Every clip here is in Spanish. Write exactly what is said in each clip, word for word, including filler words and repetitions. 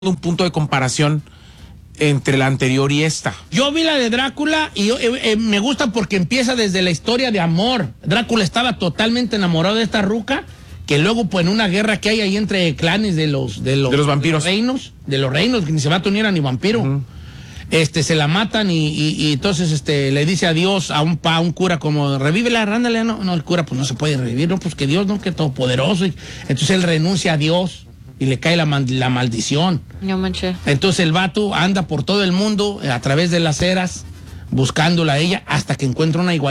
un punto de comparación entre la anterior y esta. Yo vi la de Drácula y yo, eh, eh, me gusta porque empieza desde la historia de amor. Drácula estaba totalmente enamorado de esta ruca, que luego pues en una guerra que hay ahí entre clanes de los de los, de los vampiros, de los reinos, de los reinos, que ni se va a ni era ni vampiro. Uh-huh. Este, se la matan y, y, y entonces este le dice adiós a un pa, a un cura como revívela, rándale, no, no, el cura pues no se puede revivir, no, pues que Dios, no, que todopoderoso. Y, entonces él renuncia a Dios y le cae la, la maldición. No manché. Entonces el vato anda por todo el mundo a través de las eras buscándola a ella hasta que encuentra una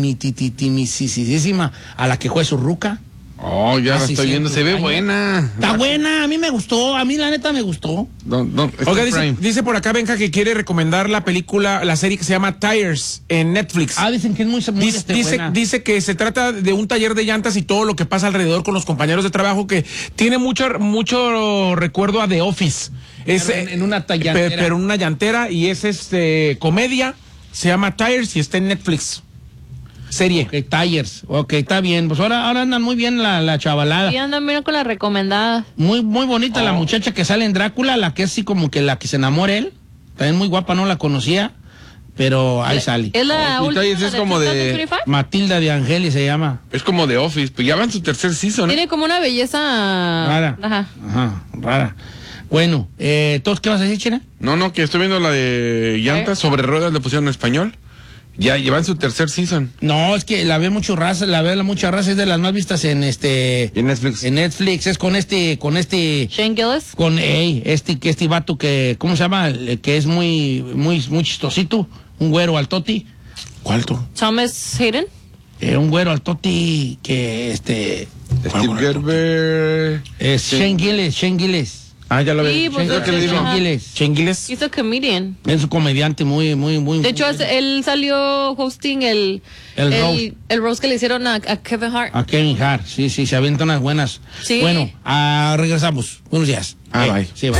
igualitimitisísima a la que fue su ruca. Oh, ya la estoy viendo, se ve buena. Está buena, a mí me gustó, a mí la neta me gustó. No, no, Oiga, dice, dice por acá Benja que quiere recomendar la película, la serie que se llama Tires en Netflix. Ah, dicen que es muy, muy dice, este, dice, buena. dice que se trata de un taller de llantas y todo lo que pasa alrededor con los compañeros de trabajo, que tiene mucho, mucho recuerdo a The Office. Es, pero en, en una llantera. Pero en una llantera, y es este comedia, se llama Tires y está en Netflix. Serie. Ok, Tires. Ok, está bien. Pues ahora, ahora andan muy bien la, la chavalada. Y andan bien con la recomendada. Muy, muy bonita oh. La muchacha que sale en Drácula, la que es así como que la que se enamora él. También muy guapa, no la conocía, pero ahí sale. Es la oh, última es de como de Matilda de Angeli se llama. Es como de Office, pues ya va en su tercer season. Tiene como una belleza rara. Ajá. Ajá, rara. Bueno, eh, ¿todos qué vas a decir, China? No, no, que estoy viendo la de llantas ¿Eh? sobre ruedas, le pusieron en español. Ya lleva en su tercer season. No, es que la ve mucho raza, la ve la mucha raza, es de las más vistas en este en Netflix. En Netflix es con este con este Shane Gillis. Con ey, este que este vato que ¿cómo se llama? Que es muy muy muy chistosito, un güero altoti. ¿Cuál tú? Thomas Hayden. Eh, un güero altoti que este Steve Gerber. Es sí. Shane Gillis, Shane Gillis. Ah, ya lo sí, veo. Pues ¿Qué es le digo? Shane Gillis. He's a comedian. Es un comediante muy, muy, muy. De hecho, muy él salió hosting el el, el, roast. el roast que le hicieron a, a Kevin Hart. A Kevin Hart, sí, sí, se avientan unas buenas. Sí. Bueno, ah, regresamos. Buenos días. Ah, eh, bye. Sí, bye.